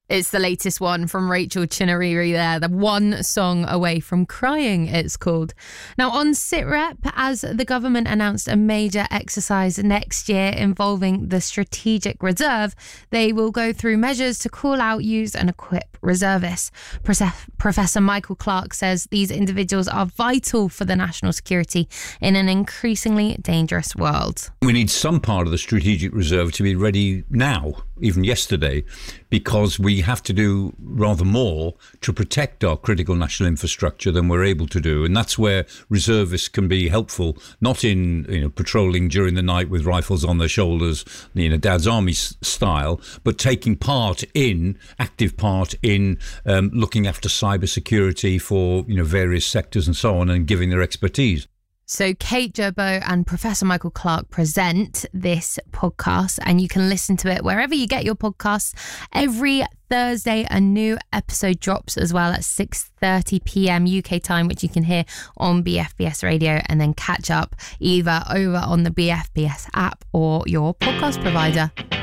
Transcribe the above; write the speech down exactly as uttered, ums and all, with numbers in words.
It's the latest one from Rachel Chinariri there, the One Song Away from Crying, it's called. Now, on SitRep, as the government announced a major exercise next year involving the Strategic Reserve, they will go through measures to call out, use and equip reservists. Professor Michael Clark says these individuals are vital for the national security in an increasingly dangerous world. We need some part of the Strategic Reserve to be ready now, even yesterday, because we have to do rather more to protect our critical national infrastructure than we're able to do. And that's where reservists can be helpful, not in, you know, patrolling during the night with rifles on their shoulders, you know, Dad's Army s- style, but taking part in, active part in um, looking after cyber security for, you know, various sectors and so on, and giving their expertise. So Kate Gerbeau and Professor Michael Clark present this podcast, and you can listen to it wherever you get your podcasts. Every Thursday, a new episode drops as well at six thirty p.m. U K time, which you can hear on B F B S Radio, and then catch up either over on the B F B S app or your podcast provider.